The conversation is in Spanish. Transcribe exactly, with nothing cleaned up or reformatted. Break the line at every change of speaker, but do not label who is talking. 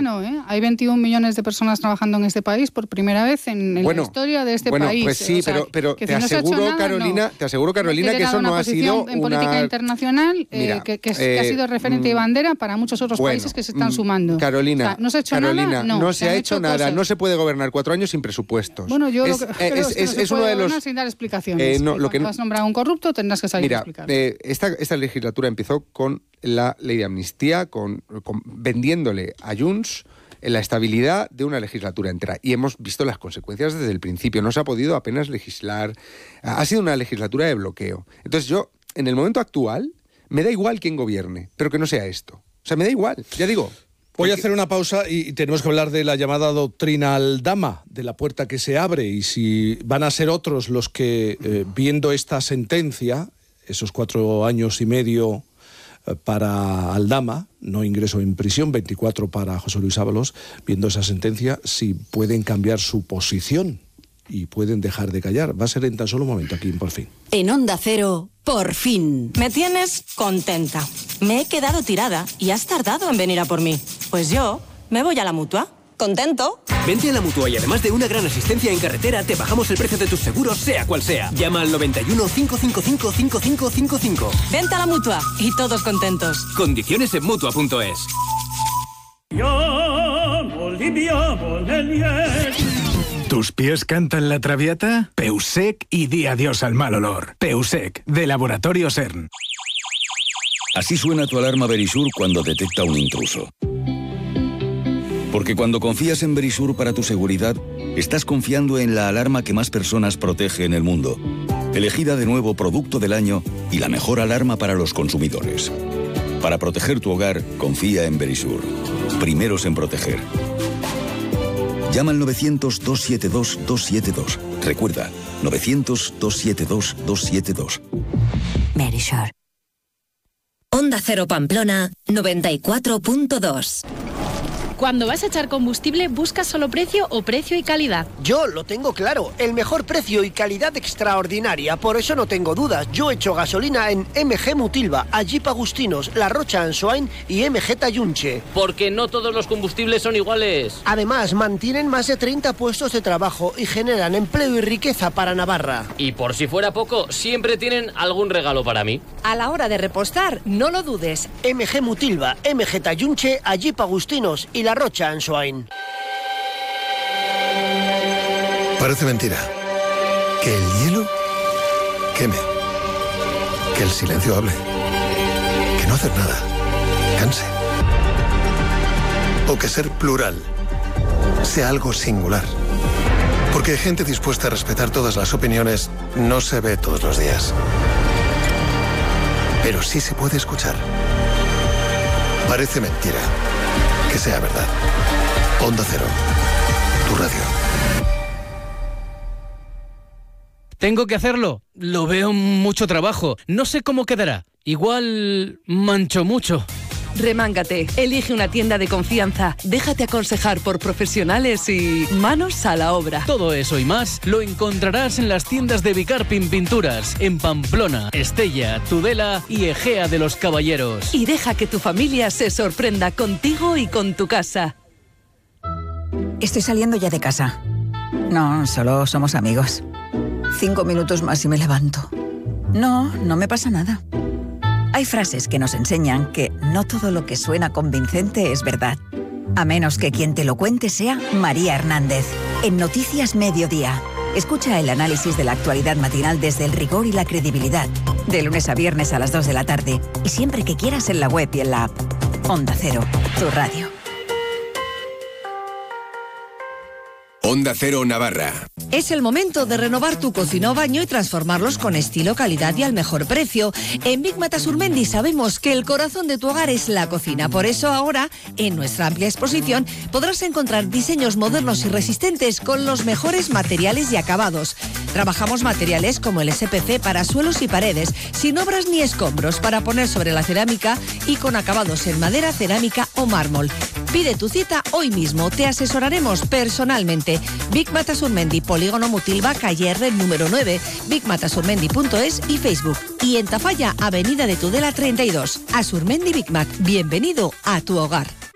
no, ¿eh? Hay veintiún millones de personas trabajando en este país por primera vez en, en
bueno,
la historia de este
bueno,
país.
Pues sí,
o sea,
pero, pero
que
te,
si no se ha hecho
aseguro,
nada,
Carolina,
no.
te aseguro, Carolina,
He
que eso
llegado a
no
una
ha sido
posición en
una...
política internacional
Mira,
eh, que, que, es,
eh,
que ha sido referente y bandera para muchos otros
bueno,
países que se están sumando.
Carolina,
o sea, ¿no se ha hecho
Carolina,
nada? No,
no
se,
se ha
han
hecho,
hecho
nada.
cosas.
No se puede gobernar cuatro años sin presupuestos.
Bueno, yo
es,
lo que
eh,
creo
es,
es que no
es,
se
es
puede
uno de los...
gobernar sin dar explicaciones.
Eh, no,
y
lo que
cuando
no...
has nombrado a un corrupto tendrás que salir
Mira,
a explicar.
eh, esta, esta legislatura empezó con la ley de amnistía, con, con vendiéndole a Junts la estabilidad de una legislatura entera. Y hemos visto las consecuencias desde el principio. No se ha podido apenas legislar. Ha sido una legislatura de bloqueo. Entonces yo, en el momento actual, me da igual quién gobierne, pero que no sea esto. O sea, me da igual, ya digo.
Voy
porque...
a hacer una pausa y tenemos que hablar de la llamada doctrina Aldama, de la puerta que se abre, y si van a ser otros los que, eh, viendo esta sentencia, esos cuatro años y medio para Aldama, no ingreso en prisión, veinticuatro para José Luis Ábalos, viendo esa sentencia, si pueden cambiar su posición y pueden dejar de callar. Va a ser en tan solo un momento aquí en Por Fin.
En Onda Cero, Por Fin.
Me tienes contenta. Me he quedado tirada y has tardado en venir a por mí. Pues yo me voy a la Mutua. ¿Contento?
Vente a la Mutua y además de una gran asistencia en carretera, te bajamos el precio de tus seguros, sea cual sea. Llama al noventa y uno, cinco cinco cinco, cinco cinco cinco cinco.
Vente a la Mutua y todos contentos.
Condiciones en Mutua punto es.
¿Tus pies cantan la traviata? Peusec y di adiós al mal olor. Peusec, de Laboratorio CERN.
Así suena tu alarma Verisur cuando detecta un intruso. Porque cuando confías en Verisur para tu seguridad, estás confiando en la alarma que más personas protege en el mundo. Elegida de nuevo Producto del Año y la mejor alarma para los consumidores. Para proteger tu hogar, confía en Verisur. Primeros en proteger. Llama al novecientos, dos siete dos, dos siete dos. Recuerda, novecientos, dos siete dos, dos siete dos.
Verisur. Onda Cero Pamplona, noventa y cuatro punto dos.
Cuando vas a echar combustible, ¿buscas solo precio o precio y calidad?
Yo lo tengo claro, el mejor precio y calidad extraordinaria, por eso no tengo dudas. Yo echo gasolina en M G Mutilva, Jeep Agustinos, La Rocha Ansoain y M G Tayunche.
Porque no todos los combustibles son iguales.
Además, mantienen más de treinta puestos de trabajo y generan empleo y riqueza para Navarra.
Y por si fuera poco, siempre tienen algún regalo para mí.
A la hora de repostar, no lo dudes.
M G Mutilva, M G Tayunche, Jeep Agustinos y La Rocha Ansoain.
Parece mentira. Que el hielo queme. Que el silencio hable. Que no hacer nada canse. O que ser plural sea algo singular. Porque gente dispuesta a respetar todas las opiniones no se ve todos los días. Pero sí se puede escuchar. Parece mentira. Que sea verdad. Onda Cero, tu radio.
Tengo que hacerlo. Lo veo mucho trabajo. No sé cómo quedará. Igual mancho mucho.
Remángate, elige una tienda de confianza, déjate aconsejar por profesionales y manos a la obra.
Todo eso y más lo encontrarás en las tiendas de Bicarpin Pinturas, en Pamplona, Estella, Tudela y Egea de los Caballeros.
Y deja que tu familia se sorprenda contigo y con tu casa.
Estoy saliendo ya de casa. No, solo somos amigos. Cinco minutos más y me levanto. No, no me pasa nada. Hay frases que nos enseñan que no todo lo que suena convincente es verdad. A menos que quien te lo cuente sea María Hernández. En Noticias Mediodía. Escucha el análisis de la actualidad matinal desde el rigor y la credibilidad. De lunes a viernes a las dos de la tarde. Y siempre que quieras en la web y en la app. Onda Cero, tu radio.
Onda Cero Navarra.
Es el momento de renovar tu cocina o baño y transformarlos con estilo, calidad y al mejor precio. En Big Mata Surmendi sabemos que el corazón de tu hogar es la cocina. Por eso ahora, en nuestra amplia exposición, podrás encontrar diseños modernos y resistentes con los mejores materiales y acabados. Trabajamos materiales como el S P C para suelos y paredes, sin obras ni escombros, para poner sobre la cerámica y con acabados en madera, cerámica o mármol. Pide tu cita hoy mismo, te asesoraremos personalmente. Big Mata Surmendi, Polígono Mutilva, calle R número nueve, big mata surmendi punto es y Facebook. Y en Tafalla, Avenida de Tudela treinta y dos. A Surmendi Big Mac, bienvenido a tu hogar.